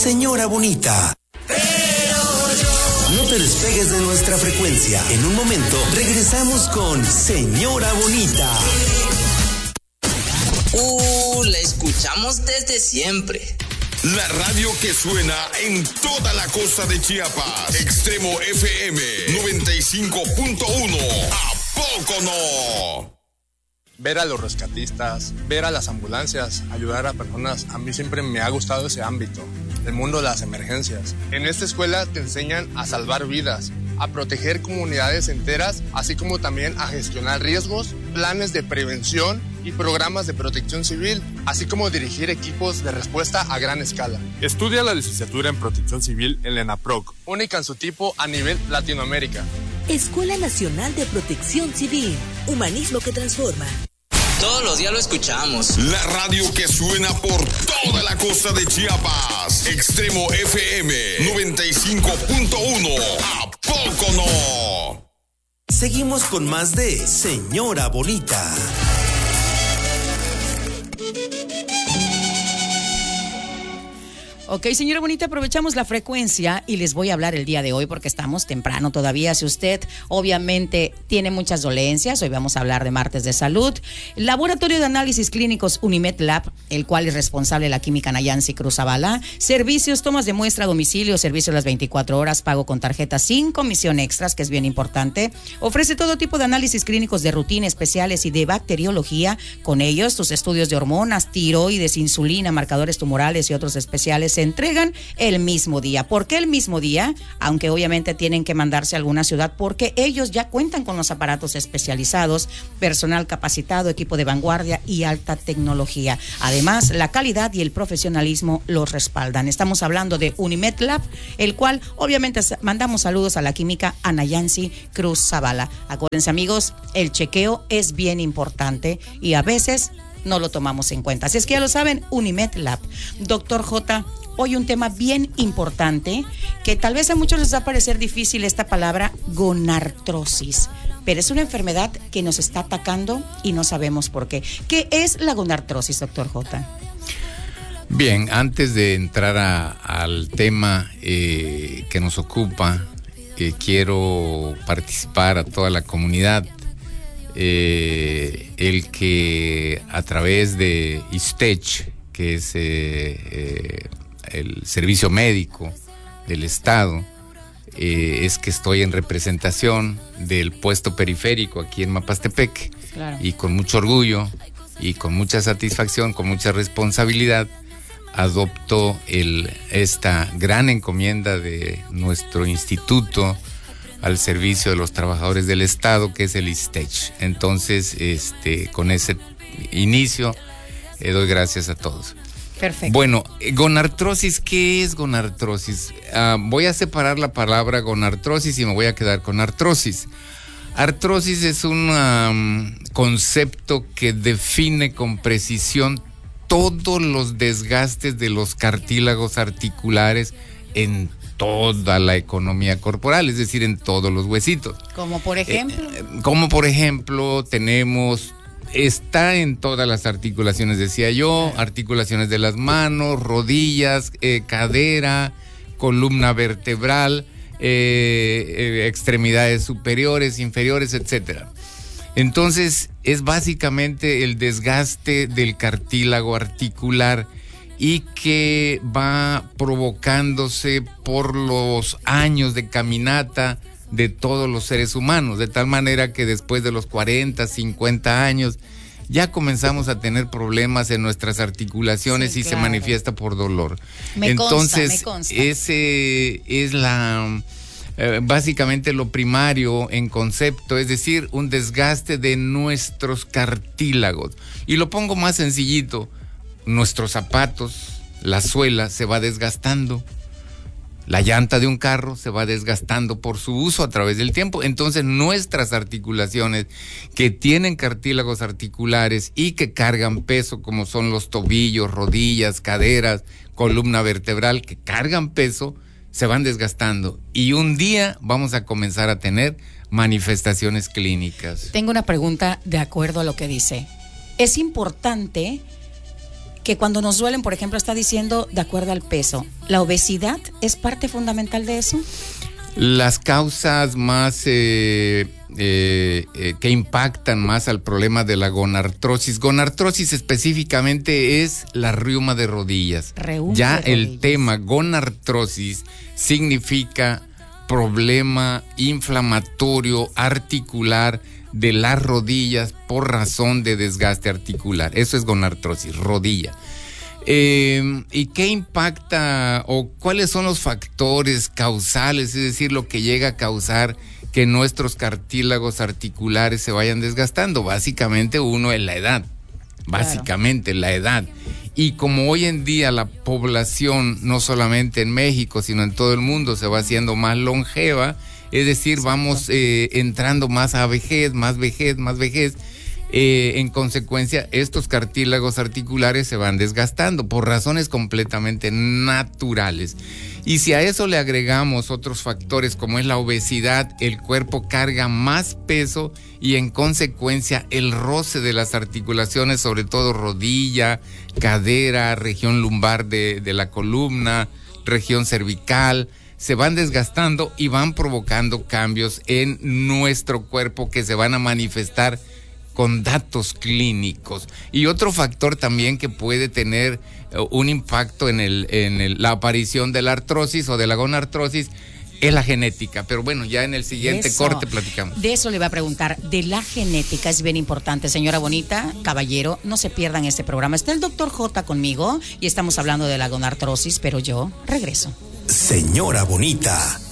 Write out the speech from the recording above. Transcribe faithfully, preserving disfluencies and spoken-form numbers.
señora bonita. No te despegues de nuestra frecuencia. En un momento regresamos con Señora Bonita. Uh, la escuchamos desde siempre. La radio que suena en toda la costa de Chiapas. Extremo F M noventa y cinco punto uno. ¿A poco no? Ver a los rescatistas, ver a las ambulancias, ayudar a personas, a mí siempre me ha gustado ese ámbito, el mundo de las emergencias. En esta escuela te enseñan a salvar vidas, a proteger comunidades enteras, así como también a gestionar riesgos, planes de prevención y programas de protección civil, así como dirigir equipos de respuesta a gran escala. Estudia la licenciatura en Protección Civil en la ENAPROC, única en su tipo a nivel Latinoamérica. Escuela Nacional de Protección Civil, humanismo que transforma. Todos los días lo escuchamos. La radio que suena por toda la costa de Chiapas. Extremo F M noventa y cinco punto uno. ¿A poco no? Seguimos con más de Señora Bonita. Ok, señora bonita, aprovechamos la frecuencia y les voy a hablar el día de hoy porque estamos temprano todavía. Si usted obviamente tiene muchas dolencias, hoy vamos a hablar de martes de salud. Laboratorio de Análisis Clínicos Unimed Lab, el cual es responsable de la química Nayansi Cruz Zavala. Servicios, tomas de muestra a domicilio, servicio las veinticuatro horas, pago con tarjeta sin comisión extras, que es bien importante. Ofrece todo tipo de análisis clínicos de rutina, especiales y de bacteriología. Con ellos, tus estudios de hormonas, tiroides, insulina, marcadores tumorales y otros especiales se entregan el mismo día. ¿Por qué el mismo día? Aunque obviamente tienen que mandarse a alguna ciudad porque ellos ya cuentan con los aparatos especializados, personal capacitado, equipo de vanguardia y alta tecnología. Además, la calidad y el profesionalismo los respaldan. Estamos hablando de Unimed Lab, el cual obviamente mandamos saludos a la química Nayansi Cruz Zavala. Acuérdense, amigos, el chequeo es bien importante y a veces no lo tomamos en cuenta. Así es que ya lo saben, Unimed Lab. Doctor J, hoy un tema bien importante que tal vez a muchos les va a parecer difícil esta palabra, gonartrosis, pero es una enfermedad que nos está atacando y no sabemos por qué. ¿Qué es la gonartrosis, doctor J? Bien, antes de entrar a, al tema eh, que nos ocupa, eh, quiero participar a toda la comunidad. Eh, el que a través de ISTECH, que es eh, eh, el servicio médico del Estado, eh, es que estoy en representación del puesto periférico aquí en Mapastepec. Claro. Y con mucho orgullo y con mucha satisfacción, con mucha responsabilidad, adopto el, esta gran encomienda de nuestro instituto al servicio de los trabajadores del Estado, que es el ISTECH. Entonces, este, con ese inicio, eh, doy gracias a todos. Perfecto. Bueno, gonartrosis, ¿qué es gonartrosis? Uh, voy a separar la palabra gonartrosis y me voy a quedar con artrosis. Artrosis es un um, concepto que define con precisión todos los desgastes de los cartílagos articulares en toda la economía corporal, es decir, en todos los huesitos. Como por ejemplo. Eh, como por ejemplo, tenemos, está en todas las articulaciones, decía yo, articulaciones de las manos, rodillas, eh, cadera, columna vertebral, eh, eh, extremidades superiores, inferiores, etcétera. Entonces, es básicamente el desgaste del cartílago articular y que va provocándose por los años de caminata de todos los seres humanos, de tal manera que después de los cuarenta, cincuenta años ya comenzamos a tener problemas en nuestras articulaciones, sí, y claro, se manifiesta por dolor. Me Entonces, consta, me consta. ese es la eh, básicamente lo primario en concepto, es decir, un desgaste de nuestros cartílagos. Y lo pongo más sencillito. Nuestros zapatos, la suela se va desgastando, la llanta de un carro se va desgastando por su uso a través del tiempo. Entonces nuestras articulaciones que tienen cartílagos articulares y que cargan peso, como son los tobillos, rodillas, caderas, columna vertebral, que cargan peso, se van desgastando. Y un día vamos a comenzar a tener manifestaciones clínicas. Tengo una pregunta de acuerdo a lo que dice. Es importante que cuando nos duelen, por ejemplo, está diciendo de acuerdo al peso. ¿La obesidad es parte fundamental de eso? Las causas más eh, eh, eh, que impactan más al problema de la gonartrosis. Gonartrosis específicamente es la reuma de rodillas. Reuma ya de el rodillas. tema gonartrosis significa problema inflamatorio articular de las rodillas por razón de desgaste articular. Eso es gonartrosis, rodilla. Eh, ¿Y qué impacta o cuáles son los factores causales, es decir, lo que llega a causar que nuestros cartílagos articulares se vayan desgastando? Básicamente uno es la edad, básicamente claro. la edad. Y como hoy en día la población, no solamente en México, sino en todo el mundo, se va haciendo más longeva, es decir, Exacto. vamos eh, entrando más a vejez, más vejez, más vejez. Eh, en consecuencia, estos cartílagos articulares se van desgastando por razones completamente naturales. Y si a eso le agregamos otros factores como es la obesidad, el cuerpo carga más peso y en consecuencia el roce de las articulaciones, sobre todo rodilla, cadera, región lumbar de, de la columna, región cervical, se van desgastando y van provocando cambios en nuestro cuerpo que se van a manifestar con datos clínicos. Y otro factor también que puede tener uh, un impacto en, el, en el, la aparición de la artrosis o de la gonartrosis es la genética. Pero bueno, ya en el siguiente eso, corte platicamos. De eso le va a preguntar. De la genética es bien importante. Señora Bonita, caballero, no se pierdan este programa. Está el doctor J conmigo y estamos hablando de la gonartrosis, pero yo regreso. Señora Bonita.